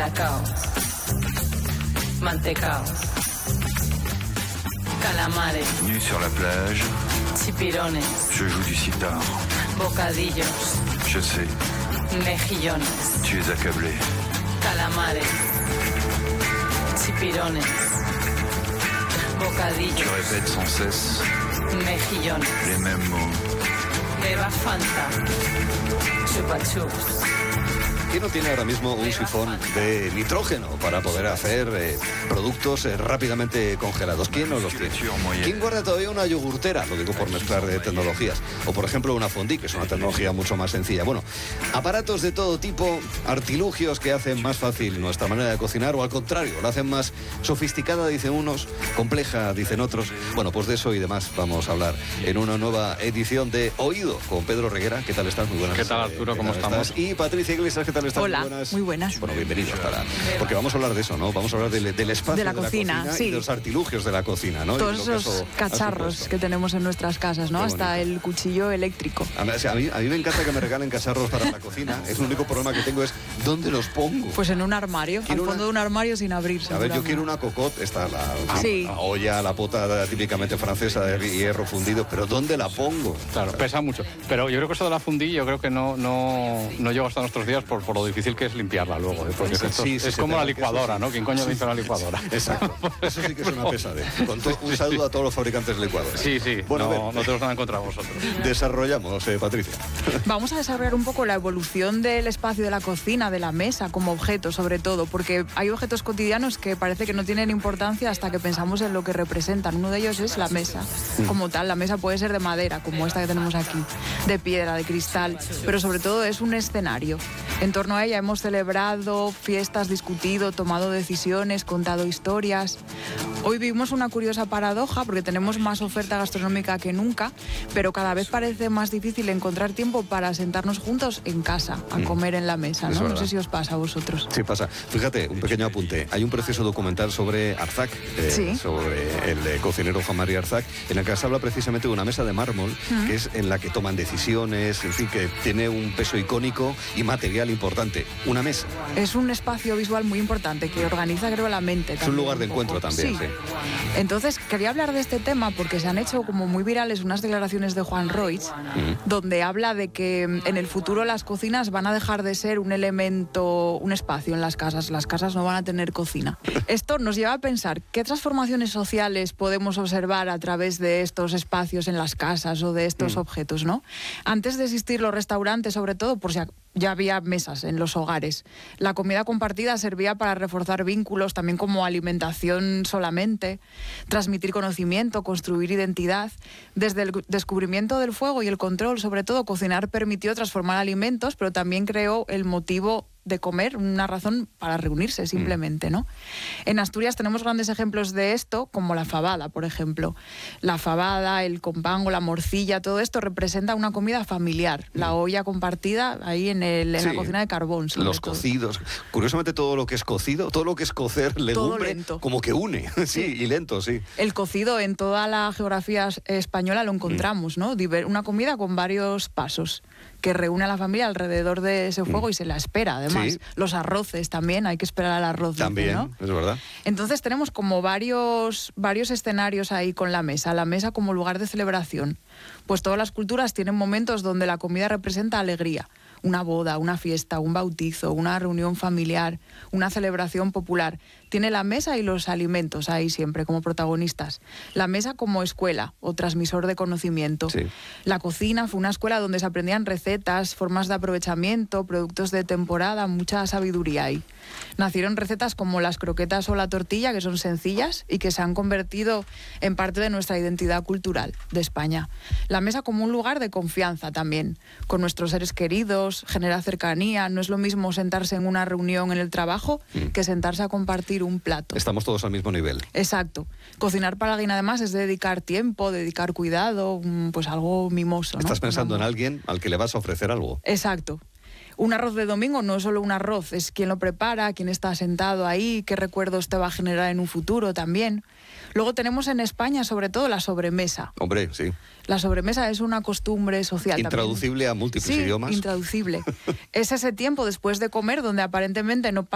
calacaos, mantecaos, calamares, Nu sur la plage, chipirones, je joue du sitar. bocadillos, Je sais, mejillones, tu es accablé. calamares, chipirones, Tu bocadillos, répètes sans cesse mejillones, les mêmes mots. beba Fanta, chupa chups. ¿Quién no tiene ahora mismo un sifón de nitrógeno para poder hacer productos rápidamente congelados? ¿Quién no los tiene? ¿Quién guarda todavía una yogurtera? Lo digo por mezclar de tecnologías. O por ejemplo una fondue, que es una tecnología mucho más sencilla. Bueno, aparatos de todo tipo, artilugios que hacen más fácil nuestra manera de cocinar, o al contrario, la hacen más sofisticada, dicen unos, compleja, dicen otros. Bueno, pues de eso y demás vamos a hablar en una nueva edición de Oído con Pedro Reguera. ¿Qué tal estás? Muy buenas. ¿Qué tal, Arturo? ¿Cómo estamos? Y Patricia Iglesias, ¿qué tal estás? Hola, muy buenas. Bueno, bienvenidos porque vamos a hablar de eso, ¿no? Vamos a hablar del espacio de la cocina, sí. y de los artilugios de la cocina, ¿no? Todos esos cacharros que tenemos en nuestras casas, ¿no? Hasta el cuchillo eléctrico. A mí me encanta que me regalen cacharros para la cocina. Es el único problema que tengo es ¿dónde los pongo? Pues en un armario, al fondo de un armario sin abrirse. A ver, yo quiero una cocotte, la olla, la pota típicamente francesa de hierro fundido, pero ¿dónde la pongo? Claro, pesa mucho. Pero yo creo que eso de la fondue, yo creo que no llegó hasta nuestros días por lo difícil que es limpiarla luego. Porque es como la licuadora, ¿no? ¿Quién coño limpia la licuadora? Exacto. Eso sí que es una pesadez. Un saludo a todos los fabricantes de licuadoras. Sí. Bueno, no tenemos nada en contra de vosotros. Desarrollamos, Patricia. Vamos a desarrollar un poco la evolución del espacio de la cocina, de la mesa como objeto, sobre todo, porque hay objetos cotidianos que parece que no tienen importancia hasta que pensamos en lo que representan. Uno de ellos es la mesa, como tal. La mesa puede ser de madera, como esta que tenemos aquí, de piedra, de cristal, pero sobre todo es un escenario. En torno a ella hemos celebrado fiestas, discutido, tomado decisiones, contado historias. Hoy vivimos una curiosa paradoja porque tenemos más oferta gastronómica que nunca, pero cada vez parece más difícil encontrar tiempo para sentarnos juntos en casa, a comer en la mesa, ¿no? No sé si os pasa a vosotros. Sí, pasa. Fíjate, un pequeño apunte. Hay un precioso documental sobre Arzac, sobre el cocinero Juan María Arzac, en el que se habla precisamente de una mesa de mármol, que es en la que toman decisiones, en fin, que tiene un peso icónico y material importante. Una mesa. Es un espacio visual muy importante que organiza, creo, la mente. Es un lugar de encuentro también, sí. Entonces, quería hablar de este tema porque se han hecho como muy virales unas declaraciones de Juan Roig, donde habla de que en el futuro las cocinas van a dejar de ser un elemento, un espacio en las casas. Las casas no van a tener cocina. Esto nos lleva a pensar qué transformaciones sociales podemos observar a través de estos espacios en las casas o de estos objetos, ¿no? Antes de existir los restaurantes, sobre todo, por si ya había mesas en los hogares. La comida compartida servía para reforzar vínculos, también como alimentación solamente, transmitir conocimiento, construir identidad. Desde el descubrimiento del fuego y el control, sobre todo, cocinar permitió transformar alimentos, pero también creó el motivo de comer, una razón para reunirse simplemente, ¿no? En Asturias tenemos grandes ejemplos de esto, como la fabada, por ejemplo. La fabada, el compango, la morcilla, todo esto representa una comida familiar. La olla compartida ahí en la cocina de carbón. Los cocidos. Curiosamente todo lo que es cocido, todo lo que es cocer legumbre, como que une. Sí, y lento, sí. El cocido en toda la geografía española lo encontramos, ¿no? Una comida con varios pasos que reúne a la familia alrededor de ese fuego y se la espera, además. Sí. Los arroces también, hay que esperar al arroz. También, ¿no? Es verdad. Entonces tenemos como varios escenarios ahí con la mesa como lugar de celebración. Pues todas las culturas tienen momentos donde la comida representa alegría. Una boda, una fiesta, un bautizo, una reunión familiar, una celebración popular. Tiene la mesa y los alimentos ahí siempre como protagonistas. La mesa como escuela o transmisor de conocimiento. Sí. La cocina fue una escuela donde se aprendían recetas, formas de aprovechamiento, productos de temporada, mucha sabiduría ahí. Nacieron recetas como las croquetas o la tortilla, que son sencillas y que se han convertido en parte de nuestra identidad cultural de España. La mesa como un lugar de confianza también, con nuestros seres queridos, genera cercanía. No es lo mismo sentarse en una reunión en el trabajo que sentarse a compartir un plato. Estamos todos al mismo nivel. Exacto. Cocinar para alguien además es dedicar tiempo, dedicar cuidado, pues algo mimoso, ¿no? Estás pensando en alguien al que le vas a ofrecer algo. Exacto. Un arroz de domingo no es solo un arroz, es quién lo prepara, quién está sentado ahí, qué recuerdos te va a generar en un futuro también. Luego tenemos en España, sobre todo, la sobremesa. Hombre, sí. La sobremesa es una costumbre social. Intraducible también. A múltiples idiomas. Sí, intraducible. Es ese tiempo después de comer donde aparentemente no